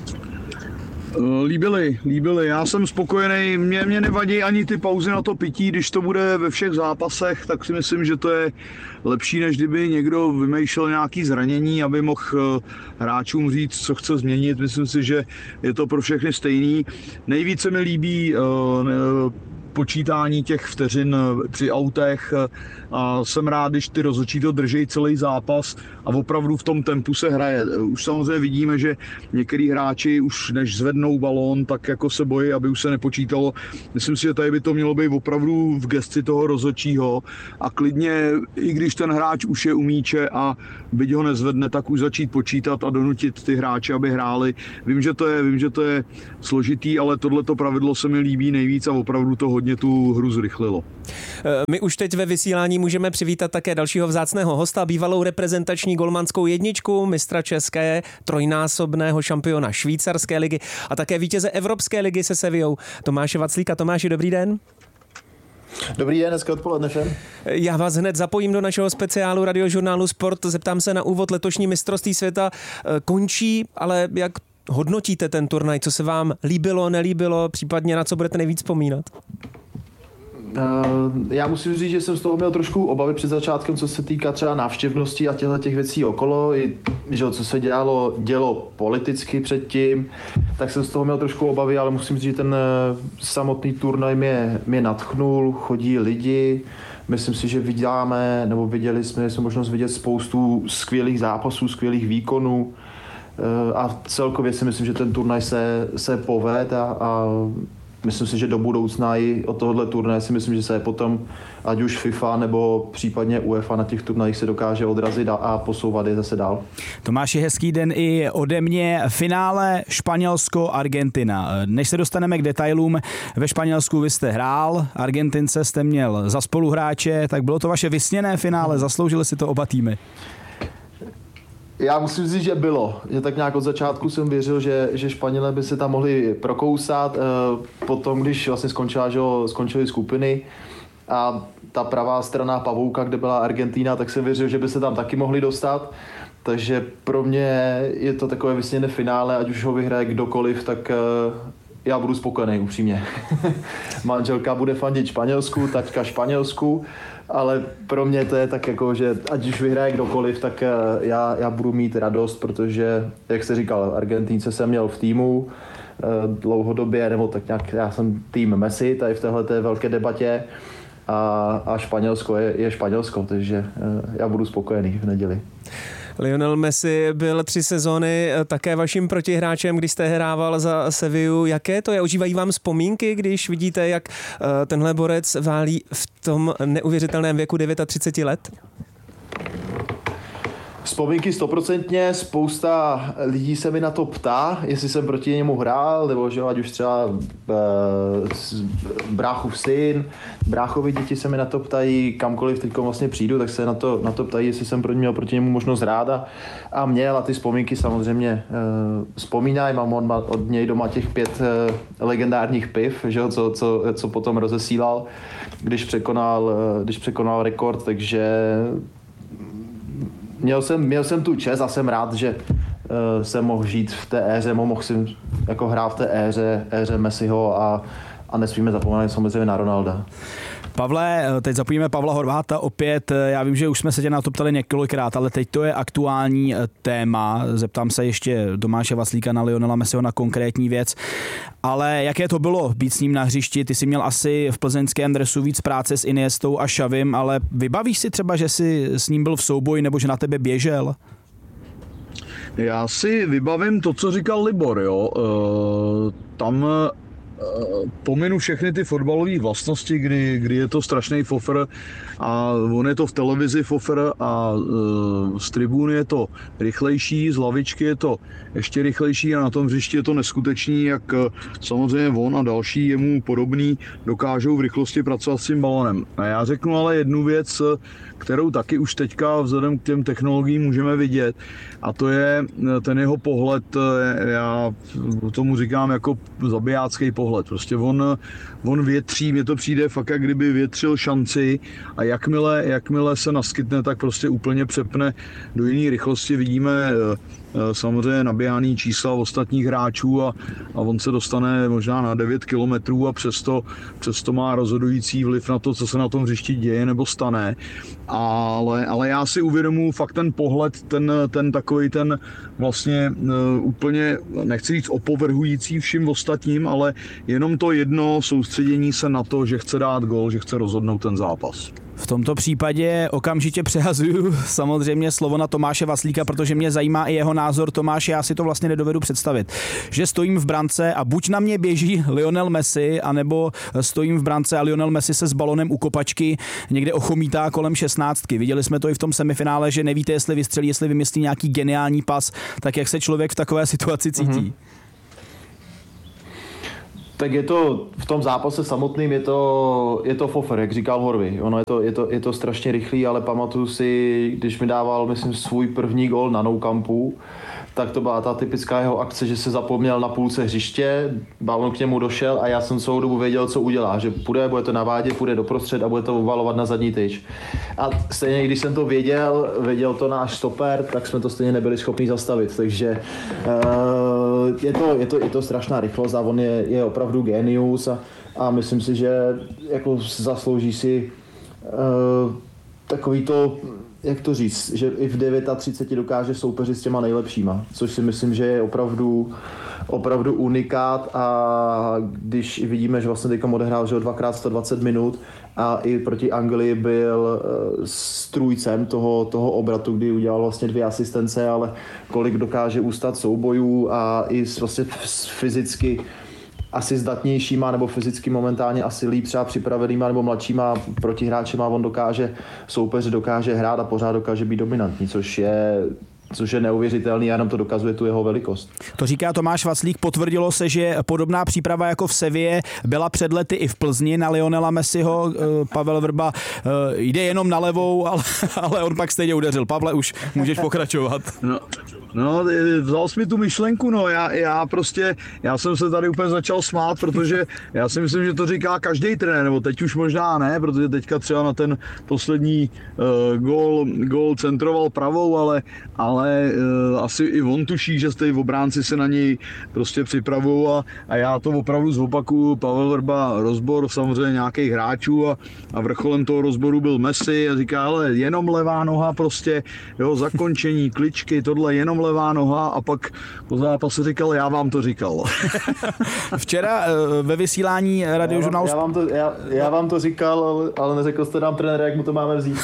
Líbily, líbily. Já jsem spokojený, mě, mě nevadí ani ty pauzy na to pití, když to bude ve všech zápasech, tak si myslím, že to je lepší, než kdyby někdo vymýšlel nějaký zranění, aby mohl hráčům říct, co chce změnit. Myslím si, že je to pro všechny stejný. Nejvíce mi líbí uh, počítání těch vteřin při autech a jsem rád, když ty rozhodčí to drží celý zápas a opravdu v tom tempu se hraje. Už samozřejmě vidíme, že některý hráči už než zvednou balón, tak jako se bojí, aby už se nepočítalo. Myslím si, že tady by to mělo být opravdu v gesci toho rozhodčího a klidně, i když ten hráč už je u míče a byť ho nezvedne, tak už začít počítat a donutit ty hráče, aby hráli. Vím, že to je, vím, že to je složitý, ale tohleto pravidlo se mi líbí nejvíc a opravdu to hodně tu hru zrychlilo. My už teď ve vysílání můžeme přivítat také dalšího vzácného hosta, bývalou reprezentační golmanskou jedničku, mistra české, trojnásobného šampiona švýcarské ligy a také vítěze Evropské ligy se Sevillou, Tomáše Vaclíka. Tomáši, dobrý den. Dobrý den, dneska odpoledne všem. Já vás hned zapojím do našeho speciálu Radiožurnálu Sport. Zeptám se na úvod, letošní mistrovství světa končí, ale jak hodnotíte ten turnaj? Co se vám líbilo, nelíbilo, případně na co budete nejvíc vzpomínat? Já musím říct, že jsem z toho měl trošku obavy před začátkem, co se týká třeba návštěvnosti a těchto těch věcí okolo, i že co se dělalo, dělo politicky předtím, tak jsem z toho měl trošku obavy, ale musím říct, že ten samotný turnaj mě, mě nadchnul, chodí lidi, myslím si, že vidíme, nebo viděli jsme, jsme možnost vidět spoustu skvělých zápasů, skvělých výkonů a celkově si myslím, že ten turnaj se, se povede a, a myslím si, že do budoucna i od tohohle turnaje si myslím, že se potom ať už FIFA nebo případně UEFA na těch turnajích se dokáže odrazit a, a posouvat je zase dál. Tomáši, hezký den i ode mě. Finále Španělsko-Argentina. Než se dostaneme k detailům, ve Španělsku vy jste hrál, Argentince jste měl za spoluhráče, tak bylo to vaše vysněné finále, zasloužili si to oba týmy? Já musím říct, že bylo. Že tak nějak od začátku jsem věřil, že, že Španělé by se tam mohli prokousat. Potom, když vlastně skončila, že skončily skupiny a ta pravá strana pavouka, kde byla Argentina, tak jsem věřil, že by se tam taky mohli dostat. Takže pro mě je to takové vysněné finále, ať už ho vyhraje kdokoliv, tak já budu spokojený, upřímně. Manželka bude fandit Španělsku, taťka Španělsku, ale pro mě to je tak jako, že ať už vyhraje kdokoliv, tak já, já budu mít radost, protože, jak jsi říkal, Argentínce jsem měl v týmu dlouhodobě, nebo tak nějak, já jsem tým Messi tady v téhleté velké debatě a, a Španělsko je, je Španělsko, takže já budu spokojený v neděli. Lionel Messi byl tři sezóny také vaším protihráčem, když jste hrával za Sevillu. Jaké to je? Ožívají vám vzpomínky, když vidíte, jak tenhle borec válí v tom neuvěřitelném věku třicet devět let? Vzpomínky stoprocentně, spousta lidí se mi na to ptá, jestli jsem proti němu hrál, nebo že ať už třeba e, bráchův syn, bráchovi děti se mi na to ptají, kamkoliv teď vlastně přijdu, tak se na to, na to ptají, jestli jsem proti, měl proti němu možnost hrát a, a měl a ty vzpomínky samozřejmě e, vzpomínají, mám od, od něj doma těch pět e, legendárních piv, že, co, co, co potom rozesílal, když překonal, když překonal rekord, takže Měl jsem, měl jsem tu čest a jsem rád, že uh, jsem mohl žít v té éře, mohl jsem jako hrát v té éře, éře Messiho a, a nesmíme zapomenout samozřejmě na Ronalda. Pavle, teď zapojíme Pavla Horváta opět. Já vím, že už jsme se tě na to ptali několikrát, ale teď to je aktuální téma. Zeptám se ještě Tomáše Vaslíka na Lionela Messiho na konkrétní věc. Ale jaké to bylo být s ním na hřišti? Ty jsi měl asi v plzeňském dresu víc práce s Iniestou a Xavim, ale vybavíš si třeba, že jsi s ním byl v souboji nebo že na tebe běžel? Já si vybavím to, co říkal Libor, jo. E, tam pominu všechny ty fotbalové vlastnosti, kdy, kdy je to strašný fofr a on je to v televizi fofr a e, z tribuny je to rychlejší, z lavičky je to ještě rychlejší a na tom hřišti je to neskutečný, jak samozřejmě on a další jemu podobný dokážou v rychlosti pracovat s tím balonem. A já řeknu ale jednu věc, kterou taky už teďka vzhledem k těm technologiím můžeme vidět, a to je ten jeho pohled, já tomu říkám jako zabijácký pohled. Prostě on, on větří, mně to přijde fakt, jak kdyby větřil šanci a jakmile, jakmile se naskytne, tak prostě úplně přepne do jiné rychlosti. Vidíme samozřejmě naběhaný čísla ostatních hráčů a, a on se dostane možná na devět kilometrů a přesto, přesto má rozhodující vliv na to, co se na tom hřišti děje nebo stane. Ale, ale já si uvědomuji fakt ten pohled, ten, ten takový ten vlastně uh, úplně, nechci říct opovrhující vším ostatním, ale jenom to jedno soustředění se na to, že chce dát gól, že chce rozhodnout ten zápas. V tomto případě okamžitě přehazuju samozřejmě slovo na Tomáše Vaslíka, protože mě zajímá i jeho názor. Tomáš, já si to vlastně nedovedu představit, že stojím v brance a buď na mě běží Lionel Messi, anebo stojím v brance a Lionel Messi se s balonem u kopačky někde ochomítá kolem šestnáctky. Viděli jsme to i v tom semifinále, že nevíte, jestli vystřelí, jestli vymyslí nějaký geniální pas, tak jak se člověk v takové situaci cítí? Mm-hmm. Tak je to, v tom zápase samotným je to, je to fofer, jak říkal Horvy. Ono je to, je to, je to strašně rychlý, ale pamatuju si, když mi dával, myslím, svůj první gól na Nou Campu, tak to byla ta typická jeho akce, že se zapomněl na půlce hřiště, balon k němu došel a já jsem celou dobu věděl, co udělá, že půjde, bude to na vádě, půjde doprostřed a bude to uvalovat na zadní tyč. A stejně, když jsem to věděl, věděl to náš stoper, tak jsme to stejně nebyli schopni zastavit, takže uh, je, to, je, to, je to strašná rychlost a on je, je opravdu genius a, a myslím si, že jako zaslouží si uh, takový to, jak to říct, že i v třiceti devíti dokáže soupeřit s těma nejlepšíma, což si myslím, že je opravdu, opravdu unikát a když vidíme, že vlastně teďka odehrál že dvakrát sto dvacet minut a i proti Anglii byl strůjcem toho, toho obratu, kdy udělal vlastně dvě asistence, ale kolik dokáže ustát soubojů a i vlastně fyzicky asi zdatnějšíma nebo fyzicky momentálně asi líp třeba připravenýma nebo mladšíma protihráčema on dokáže, soupeř dokáže hrát a pořád dokáže být dominantní, což je což je neuvěřitelný a jenom to dokazuje tu jeho velikost. To říká Tomáš Vaslík, potvrdilo se, že podobná příprava jako v Sevě byla před lety i v Plzni na Lionela Messiho. Pavel Vrba jde jenom na levou, ale, ale on pak stejně udeřil. Pavle, už můžeš pokračovat. No. No, vzal jsi mi tu myšlenku, no, já, já prostě, já jsem se tady úplně začal smát, protože já si myslím, že to říká každý trenér, nebo teď už možná ne, protože teďka třeba na ten poslední uh, gól, gól centroval pravou, ale, ale uh, asi i on tuší, že ty obránci se na něj prostě připravují a, a já to opravdu zopakuju. Pavel Vrba, rozbor samozřejmě nějakých hráčů a, a vrcholem toho rozboru byl Messi a říká, ale jenom levá noha prostě, jo, zakončení, kličky, tohle jenom levá noha a pak po zápase říkal, já vám to říkal. Včera ve vysílání radiožurnálu... Já, já, vám to, já, já vám to říkal, ale, ale neřekl jste nám trenér, jak mu to máme vzít.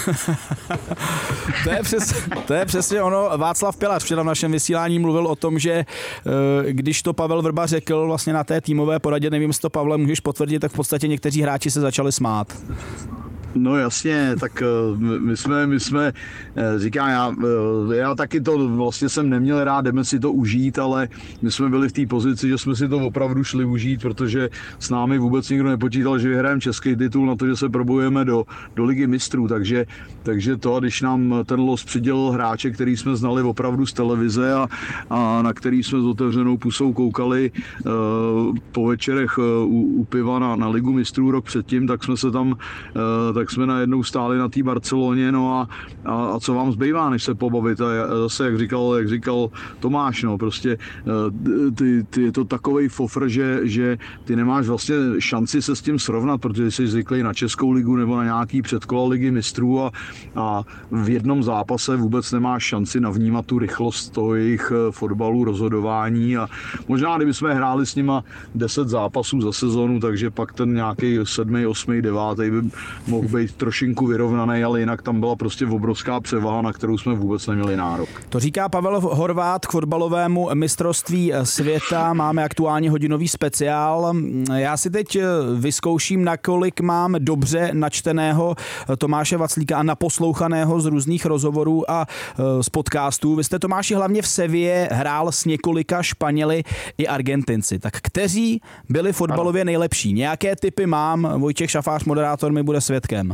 to, je přes, to je přesně ono. Václav Pilař včera v našem vysílání mluvil o tom, že když to Pavel Vrba řekl vlastně na té týmové poradě, nevím, jestli to Pavle můžeš potvrdit, tak v podstatě někteří hráči se začali smát. No jasně, tak my jsme, my jsme, říkám já, já taky to vlastně jsem neměl rád, jdeme si to užít, ale my jsme byli v té pozici, že jsme si to opravdu šli užít, protože s námi vůbec nikdo nepočítal, že vyhrajeme český titul na to, že se probujeme do, do ligy mistrů, takže, takže to, když nám ten los přidělil hráče, který jsme znali opravdu z televize a, a na který jsme s otevřenou pusou koukali uh, po večerech uh, u, u piva na, na ligu mistrů rok předtím, tak jsme se tam, uh, tak tak jsme najednou stáli na té Barceloně, no a, a, a co vám zbývá, než se pobavit. A zase, jak říkal, jak říkal Tomáš, no prostě ty, ty, je to takovej fofr, že, že ty nemáš vlastně šanci se s tím srovnat, protože jsi zvyklý na Českou ligu nebo na nějaký předkola ligy mistrů a, a v jednom zápase vůbec nemáš šanci navnímat tu rychlost toho jejich fotbalu, rozhodování a možná, kdyby jsme hráli s nima deset zápasů za sezonu, takže pak ten nějaký sedmý, osmý, devátý by mohl být trošinku vyrovnaný, ale jinak tam byla prostě obrovská převaha, na kterou jsme vůbec neměli nárok. To říká Pavel Horvát k fotbalovému mistrovství světa. Máme aktuálně hodinový speciál. Já si teď vyzkouším, nakolik mám dobře načteného Tomáše Vaclíka a naposlouchaného z různých rozhovorů a z podcastů. Vy jste, Tomáši, hlavně v Sevě hrál s několika Španěli i Argentinci. Tak kteří byli fotbalově nejlepší? Nějaké tipy mám, Vojtěch Šafář, moderátor, mi bude svědkem.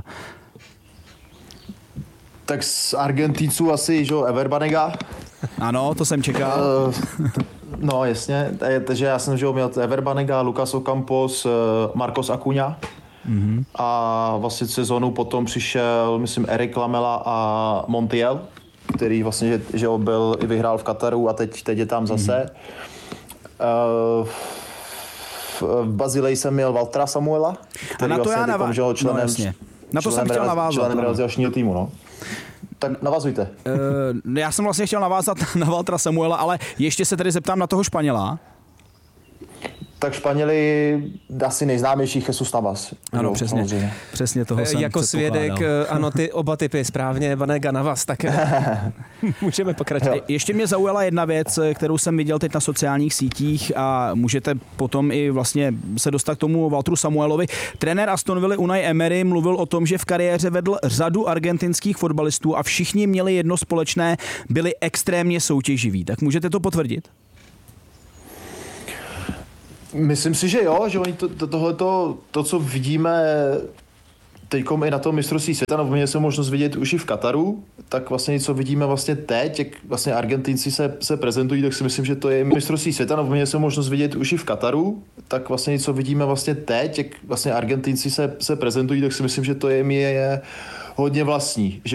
Tak z Argentinců asi, že Ever Banega. Ano, to jsem čekal. Uh, no jasně, takže já jsem, že měl Ever Banega, Lucas Ocampos, Marcos Acuña. Mm-hmm. A vlastně sezonu potom přišel, myslím, Eric Lamela a Montiel, který vlastně, že, že byl i vyhrál v Kataru a teď, teď je tam zase. Mm-hmm. Uh, v Bazileji jsem měl Valtra Samuela, který a na to vlastně já navá... tykom, že ho členem, no, jasně. Na to jsem chtěl navázat. Členem realizačního týmu, no. Tak navazujte. Uh, já jsem vlastně chtěl navázat na Valtra Samuela, ale ještě se tady zeptám na toho Španěla. Tak Španěli asi nejznámější Jesus Navas. Ano, jo, přesně. Samozřejmě. Přesně toho jsem jako svědek, ano, ty oba typy správně, Banega Navas, tak můžeme pokračovat. Ještě mě zaujala jedna věc, kterou jsem viděl teď na sociálních sítích a můžete potom i vlastně se dostat k tomu Valtru Samuelovi. Trenér Aston Villa Unai Emery mluvil o tom, že v kariéře vedl řadu argentinských fotbalistů a všichni měli jedno společné, byli extrémně soutěživí. Tak můžete to potvrdit? Myslím si, že jo, že oni to, to, tohleto, to, co vidíme teďkom i na tom mistrovství světa, no měli jsme možnost vidět už i v Kataru, tak vlastně co vidíme vlastně teď, jak vlastně Argentinci se, se prezentují, tak si myslím, že to je mistrovství světa, no měli jsme možnost vidět už i v Kataru, tak vlastně co vidíme vlastně teď, jak vlastně Argentinci se, se prezentují, tak si myslím, že to je mi je hodně vlastní, že